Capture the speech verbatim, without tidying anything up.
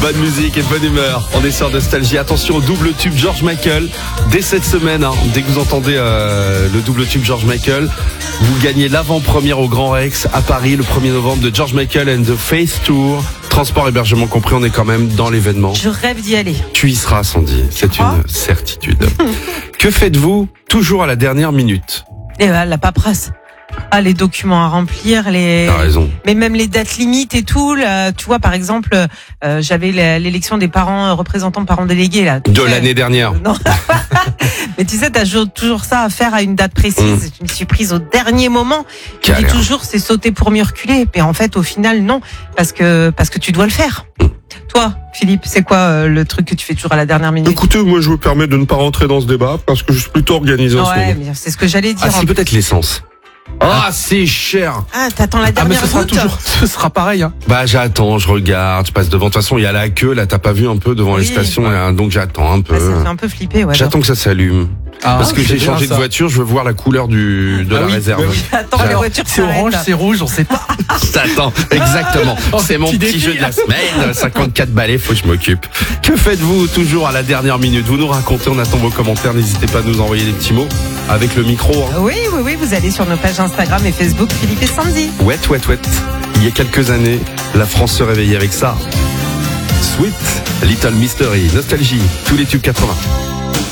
Bonne musique et bonne humeur. On est sur Nostalgie. Attention au double tube George Michael. Dès cette semaine, hein, dès que vous entendez euh, le double tube George Michael, vous gagnez l'avant-première au Grand Rex à Paris le premier novembre de George Michael and the Face Tour. Transport, hébergement compris, on est quand même dans l'événement. Je rêve d'y aller. Tu y seras, Sandy. C'est une certitude. Que faites-vous toujours à la dernière minute? Et bah, la paperasse. Ah, les documents à remplir, les. T'as raison. Mais même les dates limites et tout. Là, tu vois, par exemple, euh, j'avais l'élection des parents euh, représentants parents délégués là. De l'année dernière. Non. Mais tu sais, t'as toujours ça à faire à une date précise. Mmh. Je me suis prise au dernier moment. Je dis toujours, c'est sauter pour mieux reculer. Mais en fait, au final, non, parce que parce que tu dois le faire. Mmh. Toi, Philippe, c'est quoi euh, le truc que tu fais toujours à la dernière minute? Écoutez, moi, je me permets de ne pas rentrer dans ce débat parce que je suis plutôt organisé en ce moment. Ouais, mais c'est ce que j'allais dire. Ah, c'est peut-être l'essence. Ah, c'est cher. Ah, t'attends la dernière ah, mais ce sera goutte. toujours, ce sera pareil, hein. Bah, j'attends, je regarde, je passe devant. De toute façon, il y a la queue, là, t'as pas vu un peu devant Oui. les stations, là, donc j'attends un peu. Ah, ça fait un peu flipper, ouais. J'attends que ça s'allume. Ah, Parce que c'est j'ai bien, changé ça. de voiture, je veux voir la couleur du, de Ah la oui, réserve. bah oui. Attends, les voitures C'est s'arrêtent. orange, c'est rouge, on sait pas. J'attends, exactement. Oh, C'est mon petit petit défi, jeu de la là. semaine. cinquante-quatre balais, faut que je m'occupe. Que faites-vous toujours à la dernière minute? Vous nous racontez, on attend vos commentaires. N'hésitez pas à nous envoyer des petits mots avec le micro. Hein. Oui, oui, oui, vous allez sur nos pages Instagram et Facebook, Philippe et Sandy. Ouais, ouais, ouais. Il y a quelques années, la France se réveillait avec ça. Sweet Little Mystery, Nostalgie, tous les tubes quatre-vingts.